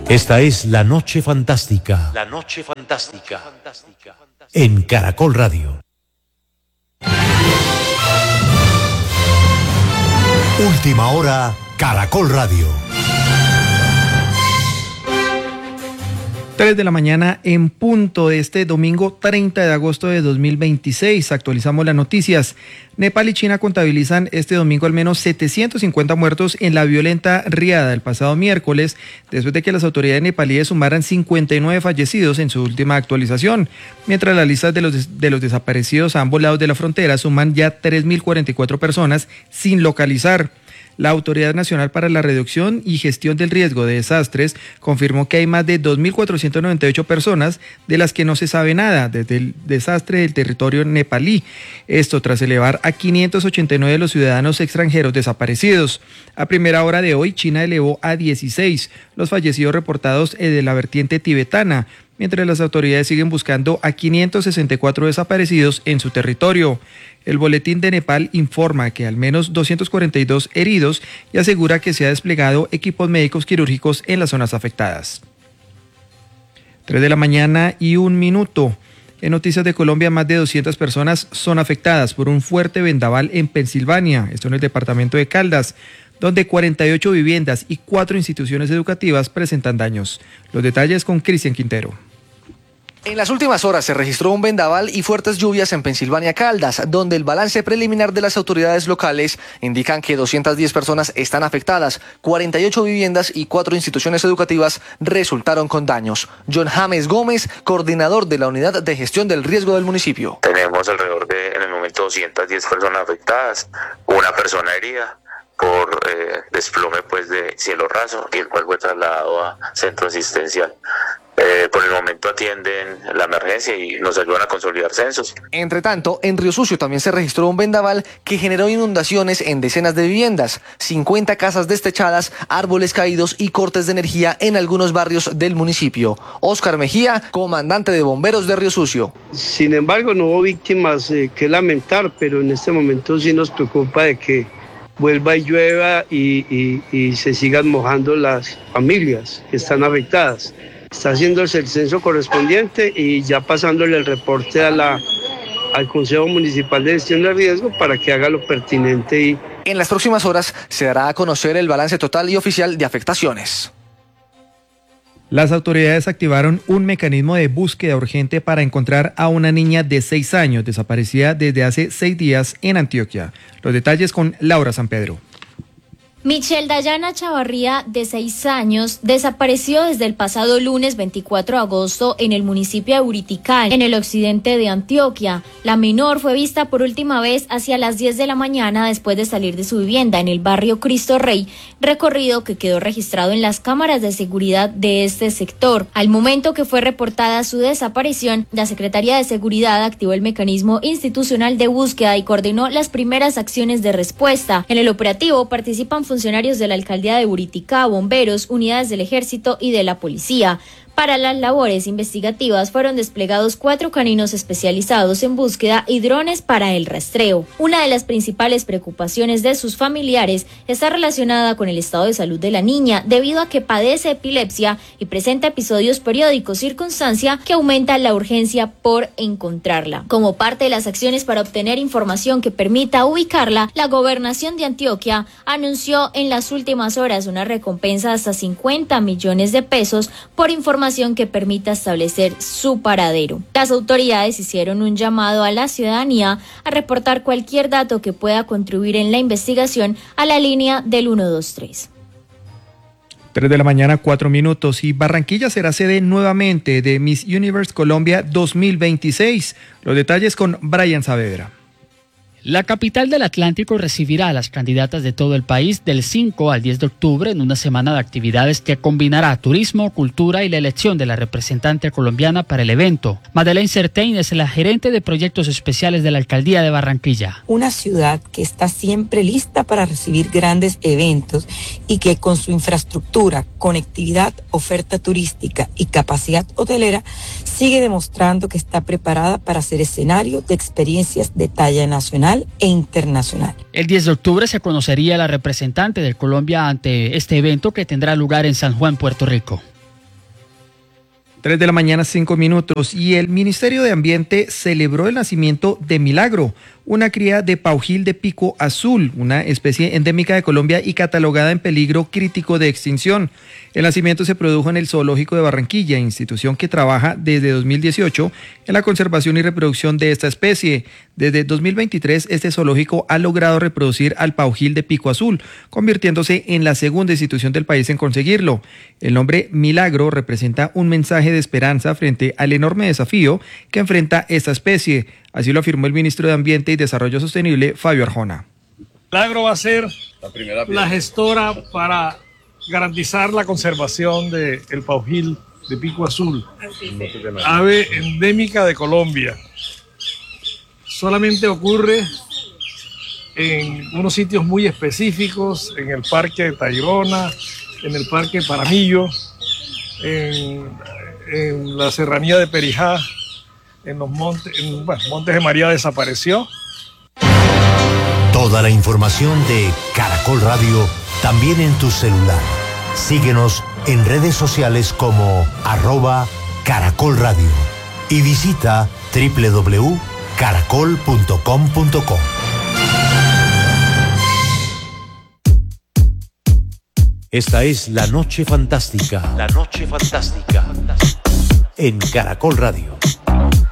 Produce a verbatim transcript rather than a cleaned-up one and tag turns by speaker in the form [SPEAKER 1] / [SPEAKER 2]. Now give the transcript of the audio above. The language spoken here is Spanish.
[SPEAKER 1] Esta es La Noche Fantástica. La Noche Fantástica. En Caracol Radio. Última hora, Caracol Radio.
[SPEAKER 2] tres de la mañana en punto de este domingo treinta de agosto de dos mil veintiséis. Actualizamos las noticias. Nepal y China contabilizan este domingo al menos setecientos cincuenta muertos en la violenta riada del pasado miércoles, después de que las autoridades nepalíes sumaran cincuenta y nueve fallecidos en su última actualización, mientras las listas de los, des- de los desaparecidos a ambos lados de la frontera suman ya tres mil cuarenta y cuatro personas sin localizar. La Autoridad Nacional para la Reducción y Gestión del Riesgo de Desastres confirmó que hay más de dos mil cuatrocientas noventa y ocho personas de las que no se sabe nada desde el desastre del territorio nepalí. Esto tras elevar a quinientos ochenta y nueve de los ciudadanos extranjeros desaparecidos. A primera hora de hoy, China elevó a dieciséis los fallecidos reportados de la vertiente tibetana, mientras las autoridades siguen buscando a quinientos sesenta y cuatro desaparecidos en su territorio. El boletín de Nepal informa que al menos doscientos cuarenta y dos heridos y asegura que se ha desplegado equipos médicos quirúrgicos en las zonas afectadas. tres de la mañana y un minuto. En Noticias de Colombia, más de doscientas personas son afectadas por un fuerte vendaval en Pensilvania, esto en el departamento de Caldas, donde cuarenta y ocho viviendas y cuatro instituciones educativas presentan daños. Los detalles con Cristian Quintero.
[SPEAKER 3] En las últimas horas se registró un vendaval y fuertes lluvias en Pensilvania, Caldas, donde el balance preliminar de las autoridades locales indican que doscientas diez personas están afectadas, cuarenta y ocho viviendas y cuatro instituciones educativas resultaron con daños. John James Gómez, coordinador de la Unidad de Gestión del Riesgo del municipio.
[SPEAKER 4] Tenemos alrededor de, en el momento, doscientas diez personas afectadas, una persona herida por eh, desplome pues de cielo raso, y el cual fue trasladado a centro asistencial. Eh, por el momento atienden la emergencia y nos ayudan a consolidar censos.
[SPEAKER 3] Entre tanto, en Río Sucio también se registró un vendaval que generó inundaciones en decenas de viviendas, cincuenta casas destechadas, árboles caídos y cortes de energía en algunos barrios del municipio. Óscar Mejía, comandante de bomberos de Río Sucio.
[SPEAKER 5] Sin embargo, no hubo víctimas eh, que lamentar, pero en este momento sí nos preocupa de que vuelva y llueva y, y, y se sigan mojando las familias que están afectadas. Está haciéndose el censo correspondiente y ya pasándole el reporte a la, al Consejo Municipal de Gestión de Riesgo para que haga lo pertinente. Y...
[SPEAKER 3] En las próximas horas se dará a conocer el balance total y oficial de afectaciones.
[SPEAKER 2] Las autoridades activaron un mecanismo de búsqueda urgente para encontrar a una niña de seis años desaparecida desde hace seis días en Antioquia. Los detalles con Laura San Pedro.
[SPEAKER 6] Michelle Dayana Chavarría, de seis años, desapareció desde el pasado lunes veinticuatro de agosto en el municipio de Uriticán, en el occidente de Antioquia. La menor fue vista por última vez hacia las diez de la mañana después de salir de su vivienda en el barrio Cristo Rey, recorrido que quedó registrado en las cámaras de seguridad de este sector. Al momento que fue reportada su desaparición, la Secretaría de Seguridad activó el mecanismo institucional de búsqueda y coordinó las primeras acciones de respuesta. En el operativo participan funcionarios de la alcaldía de Buriticá, bomberos, unidades del ejército y de la policía. Para las labores investigativas fueron desplegados cuatro caninos especializados en búsqueda y drones para el rastreo. Una de las principales preocupaciones de sus familiares está relacionada con el estado de salud de la niña, debido a que padece epilepsia y presenta episodios periódicos, circunstancia que aumenta la urgencia por encontrarla. Como parte de las acciones para obtener información que permita ubicarla, la Gobernación de Antioquia anunció en las últimas horas una recompensa de hasta cincuenta millones de pesos por información que permita establecer su paradero. Las autoridades hicieron un llamado a la ciudadanía a reportar cualquier dato que pueda contribuir en la investigación a la línea del uno dos tres.
[SPEAKER 2] tres de la mañana, cuatro minutos, y Barranquilla será sede nuevamente de Miss Universe Colombia dos mil veintiséis. Los detalles con Brian Saavedra.
[SPEAKER 7] La capital del Atlántico recibirá a las candidatas de todo el país del cinco al diez de octubre en una semana de actividades que combinará turismo, cultura y la elección de la representante colombiana para el evento. Madeleine Certain es la gerente de proyectos especiales de la Alcaldía de Barranquilla.
[SPEAKER 8] Una ciudad que está siempre lista para recibir grandes eventos y que con su infraestructura, conectividad, oferta turística y capacidad hotelera sigue demostrando que está preparada para ser escenario de experiencias de talla nacional e internacional.
[SPEAKER 7] El diez de octubre se conocería la representante de Colombia ante este evento que tendrá lugar en San Juan, Puerto Rico.
[SPEAKER 2] tres de la mañana, cinco minutos, y el Ministerio de Ambiente celebró el nacimiento de Milagro, una cría de paujil de pico azul, una especie endémica de Colombia y catalogada en peligro crítico de extinción. El nacimiento se produjo en el Zoológico de Barranquilla, institución que trabaja desde dos mil dieciocho en la conservación y reproducción de esta especie. Desde dos mil veintitrés, este zoológico ha logrado reproducir al paujil de pico azul, convirtiéndose en la segunda institución del país en conseguirlo. El nombre Milagro representa un mensaje de esperanza frente al enorme desafío que enfrenta esta especie. Así lo afirmó el ministro de Ambiente y Desarrollo Sostenible, Fabio Arjona.
[SPEAKER 9] Milagro va a ser la, la gestora para garantizar la conservación del paujil de pico azul, ave endémica de Colombia. Solamente ocurre en unos sitios muy específicos, en el Parque de Tayrona, en el Parque Paramillo, en, en la serranía de Perijá, en los montes, en, bueno, Montes de María desapareció.
[SPEAKER 1] Toda la información de Caracol Radio también en tu celular. Síguenos en redes sociales como arroba Caracol Radio y visita doble u doble u doble u punto caracol punto com punto co. Esta es La Noche Fantástica. La Noche Fantástica. En Caracol Radio.